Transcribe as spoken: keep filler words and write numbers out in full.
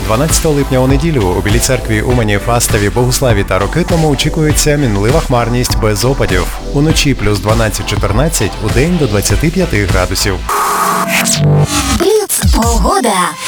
дванадцятого липня у неділю у Білій церкві, Умані, Фастові, Богуславі та Рокитному очікується мінлива хмарність без опадів. Уночі плюс дванадцять-чотирнадцять, удень до двадцяти п'яти градусів. Бліц погода.